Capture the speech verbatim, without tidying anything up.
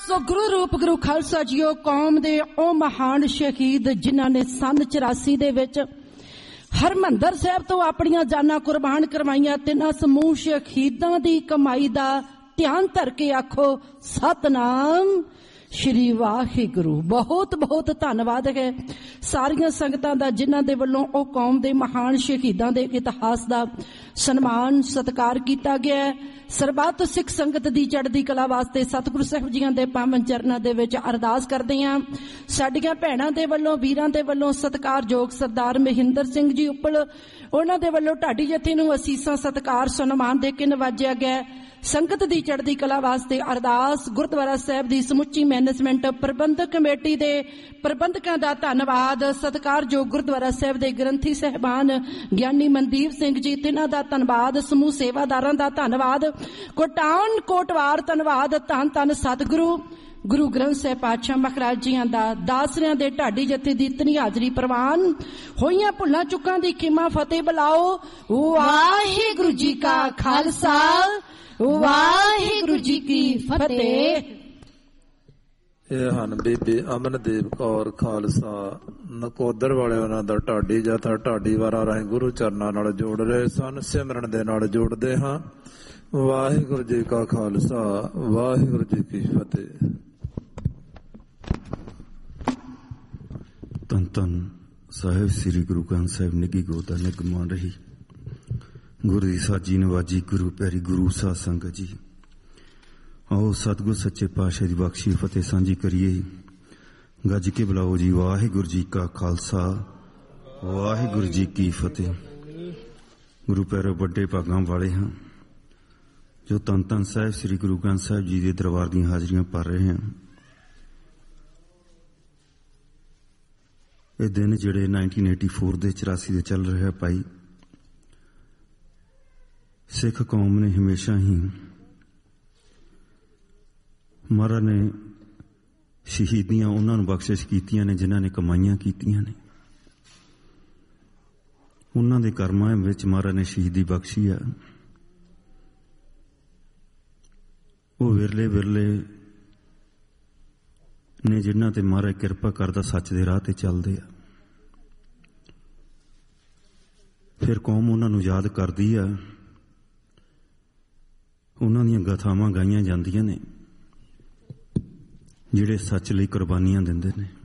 ਸੋ ਗੁਰੂ ਰੂਪ ਗੁਰੂ ਖਾਲਸਾ ਜੀਓ, ਕੌਮ ਦੇ ਉਹ ਮਹਾਨ ਸ਼ਹੀਦ ਜਿਨ੍ਹਾਂ ਨੇ ਸੰਨ ਚੁਰਾਸੀ ਦੇ ਵਿੱਚ ਹਰਮੰਦਰ ਸਾਹਿਬ ਤੋਂ ਆਪਣੀਆਂ ਜਾਨਾਂ ਕੁਰਬਾਨ ਕਰਵਾਈਆਂ, ਤਿੰਨਾਂ ਸਮੂਹ ਸ਼ਹੀਦਾਂ ਦੀ ਕਮਾਈ ਦਾ ਧਿਆਨ ਧਰ ਕੇ ਆਖੋ ਸਤਨਾਮ ਸ਼੍ਰੀ ਵਾਹਿਗੁਰੂ। ਬਹੁਤ ਬਹੁਤ ਧੰਨਵਾਦ ਹੈ ਸਾਰੀਆਂ ਸੰਗਤਾਂ ਦਾ ਜਿਨ੍ਹਾਂ ਦੇ ਵੱਲੋਂ ਉਹ ਕੌਮ ਦੇ ਮਹਾਨ ਸ਼ਹੀਦਾਂ ਦੇ ਇਤਿਹਾਸ ਦਾ ਸਨਮਾਨ ਸਤਿਕਾਰ ਕੀਤਾ ਗਿਆ ਹੈ। ਸਰਬੱਤ ਸਿੱਖ ਸੰਗਤ ਦੀ ਚੜ੍ਹਦੀ ਕਲਾ ਵਾਸਤੇ ਸਤਿਗੁਰੂ ਸਾਹਿਬ ਜੀਆਂ ਦੇ ਪਾਵਨ ਚਰਨਾਂ ਦੇ ਵਿੱਚ ਅਰਦਾਸ ਕਰਦੇ ਹਾਂ। ਸਾਡੀਆਂ ਭੈਣਾਂ ਦੇ ਵੱਲੋਂ, ਵੀਰਾਂ ਦੇ ਵੱਲੋਂ ਸਤਿਕਾਰਯੋਗ ਸਰਦਾਰ ਮਹਿੰਦਰ ਸਿੰਘ ਜੀ ਉੱਪਲ, ਉਹਨਾਂ ਦੇ ਵੱਲੋਂ ਢਾਡੀ ਜਥੇ ਨੂੰ ਅਸੀਸਾਂ ਸਤਿਕਾਰ ਸਨਮਾਨ ਦੇ ਕੇ ਨਵਾਜਿਆ ਗਿਆ। ਸੰਗਤ ਦੀ ਚੜ੍ਹਦੀ ਕਲਾ ਵਾਸਤੇ ਅਰਦਾਸ। ਗੁਰਦੁਆਰਾ ਸਾਹਿਬ ਦੀ ਸਮੁੱਚੀ ਮੈਨੇਜਮੈਂਟ, ਪ੍ਰਬੰਧਕ ਕਮੇਟੀ ਦੇ ਪ੍ਰਬੰਧਕਾਂ ਦਾ ਧੰਨਵਾਦ। ਸਤਿਕਾਰਯੋਗ ਗੁਰਦੁਆਰਾ ਸਾਹਿਬ ਦੇ ਗ੍ਰੰਥੀ ਸਹਿਬਾਨ ਗਿਆਨੀ ਮਨਦੀਪ ਸਿੰਘ ਜੀ, ਤਿੰਨਾਂ ਦਾ ਧੰਨਵਾਦ। ਸਮੂਹ ਸੇਵਾਦਾਰਾਂ ਦਾ ਧੰਨਵਾਦ। ਕੋਟਾਨ ਕੋਟਵਾਰ ਧੰਨਵਾਦ। ਧੰਨ ਧੰਨ ਸਤਿਗੁਰੂ ਗੁਰੂ ਗ੍ਰੰਥ ਸਾਹਿਬ ਪਾਤਸ਼ਾਹ ਮਹਾਰਾਜ ਜੀਆਂ ਦਾ। ਦਾਸਰਿਆਂ ਦੇ ਢਾਡੀ ਜਥੇ ਦੀ ਇਤਨੀ ਹਾਜ਼ਰੀ ਪ੍ਰਵਾਨ। ਹੋਈਆਂ ਭੁੱਲਾਂ ਚੁੱਕਾਂ ਦੀ ਖਿਮਾ ਫਤਿਹ ਬੁਲਾਓ। ਵਾਹਿਗੁਰੂ ਜੀ ਕਾ ਖਾਲਸਾ, ਵਾਹਿਗੁਰੂ ਜੀ ਕੀ ਫਤਿਹ। ਇਹ ਹਨ ਬੀਬੀ ਅਮਨਦੀਪ ਕੌਰ ਖਾਲਸਾ ਨਕੋਦਰ ਵਾਲੇ, ਉਹਨਾਂ ਦਾ ਢਾਡੀ ਜਥਾ ਢਾਡੀ ਵਾਰਾਂ ਰਾਹੀਂ ਗੁਰੂ ਚਰਨਾਂ ਨਾਲ ਜੋੜ ਰਹੇ ਸਨ। ਸਿਮਰਨ ਦੇ ਨਾਲ ਜੋੜਦੇ ਹਾਂ। ਵਾਹਿਗੁਰੂ ਜੀ ਕਾ ਖਾਲਸਾ, ਵਾਹਿਗੁਰੂ ਜੀ ਕੀ ਫਤਿਹ। ਧੰਨ ਧੰਨ ਸਾਹਿਬ ਸ੍ਰੀ ਗੁਰੂ ਗ੍ਰੰਥ ਸਾਹਿਬ ਨਿੱਘੀ ਗੋਦ ਦਾ ਨਿਗਮਾਨ ਰਹੀ। ਗੁਰੂ ਦੀ ਸਾਜੀ ਨਵਾਜੀ, ਗੁਰੂ ਪਿਆਰੀ ਗੁਰੂ ਸਾਧ ਸੰਗਤ ਜੀ, ਆਓ ਸਤਿਗੁਰ ਸੱਚੇ ਪਾਤਸ਼ਾਹ ਦੀ ਬਖਸ਼ੀ ਫਤਿਹ ਸਾਂਝੀ ਕਰੀਏ। ਗੱਜ ਕੇ ਬੁਲਾਓ ਜੀ, ਵਾਹਿਗੁਰੂ ਜੀ ਕਾ ਖਾਲਸਾ, ਵਾਹਿਗੁਰੂ ਜੀ ਕੀ ਫਤਿਹ। ਗੁਰੂ ਪਿਆਰੇ ਵੱਡੇ ਭਾਗਾਂ ਵਾਲੇ ਹਾਂ ਜੋ ਧੰਨ ਧੰਨ ਸਾਹਿਬ ਸ੍ਰੀ ਗੁਰੂ ਗ੍ਰੰਥ ਸਾਹਿਬ ਜੀ ਦੇ ਦਰਬਾਰ ਦੀਆਂ ਹਾਜ਼ਰੀਆਂ ਭਰ ਰਹੇ ਹਾਂ। ਇਹ ਦਿਨ ਜਿਹੜੇ ਨਾਈਨਟੀਨ ਏਟੀ ਫੋਰ ਦੇ ਚੁਰਾਸੀ ਦੇ ਚੱਲ ਰਿਹਾ ਭਾਈ, ਸਿੱਖ ਕੌਮ ਨੇ ਹਮੇਸ਼ਾ ਹੀ ਮਹਾਰਾਜ ਨੇ ਸ਼ਹੀਦੀਆਂ ਉਹਨਾਂ ਨੂੰ ਬਖਸ਼ਿਸ਼ ਕੀਤੀਆਂ ਨੇ ਜਿਨ੍ਹਾਂ ਨੇ ਕਮਾਈਆਂ ਕੀਤੀਆਂ ਨੇ। ਉਹਨਾਂ ਦੇ ਕਰਮਾਂ ਵਿੱਚ ਮਹਾਰਾਜ ਨੇ ਸ਼ਹੀਦੀ ਬਖਸ਼ੀ ਆ। ਉਹ ਵਿਰਲੇ ਵਿਰਲੇ ਨੇ ਜਿਨ੍ਹਾਂ ਤੇ ਮਹਾਰਾਜ ਕਿਰਪਾ ਕਰਦਾ ਸੱਚ ਦੇ ਰਾਹ ਤੇ ਚੱਲਦੇ ਆ। ਫਿਰ ਕੌਮ ਉਹਨਾਂ ਨੂੰ ਯਾਦ ਕਰਦੀ ਆ, ਉਹਨਾਂ ਦੀਆਂ ਗਾਥਾਵਾਂ ਗਾਈਆਂ ਜਾਂਦੀਆਂ ਨੇ ਜਿਹੜੇ ਸੱਚ ਲਈ ਕੁਰਬਾਨੀਆਂ ਦਿੰਦੇ ਨੇ।